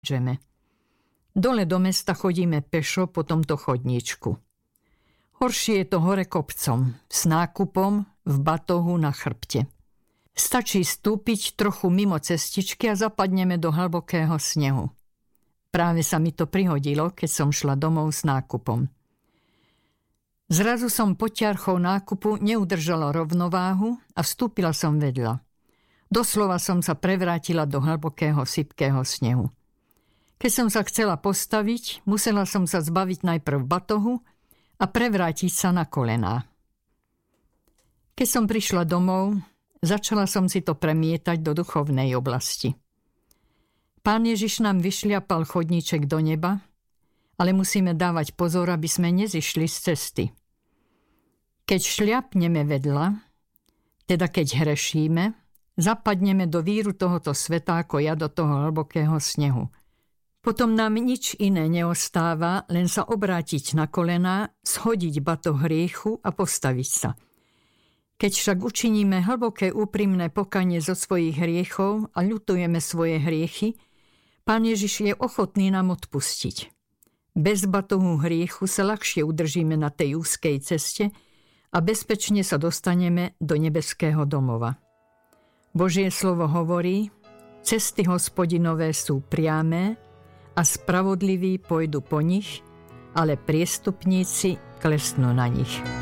Džeme. Dole do mesta chodíme pešo po tomto chodníčku. Horšie je to hore kopcom, s nákupom v batohu na chrbte. Stačí stúpiť trochu mimo cestičky a zapadneme do hlbokého snehu. Práve sa mi to prihodilo, keď som šla domov s nákupom. Zrazu som pod ťarchou nákupu neudržala rovnováhu a vstúpila som vedľa. Doslova som sa prevrátila do hlbokého sypkého snehu. Keď som sa chcela postaviť, musela som sa zbaviť najprv batohu a prevrátiť sa na kolená. Keď som prišla domov, začala som si to premietať do duchovnej oblasti. Pán Ježiš nám vyšliapal chodníček do neba, ale musíme dávať pozor, aby sme nezišli z cesty. Keď šliapneme vedľa, teda keď hrešíme, zapadneme do víru tohoto sveta ako ja do toho hlbokého snehu. Potom nám nič iné neostáva, len sa obrátiť na kolená, shodiť batoh hriechu a postaviť sa. Keď však učiníme hlboké úprimné pokanie zo svojich hriechov a ľutujeme svoje hriechy, Pán Ježiš je ochotný nám odpustiť. Bez batohu hriechu sa ľahšie udržíme na tej úzkej ceste a bezpečne sa dostaneme do nebeského domova. Božie slovo hovorí, cesty Hospodinové sú priame a spravodliví pôjdu po nich, ale priestupníci klesnú na nich.